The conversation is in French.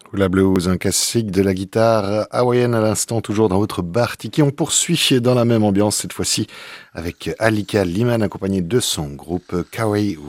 La blues, un classique de la guitare hawaïenne à l'instant, toujours dans votre bar Tiki. On poursuit dans la même ambiance, cette fois-ci avec Alika Liman, accompagné de son groupe Kawaii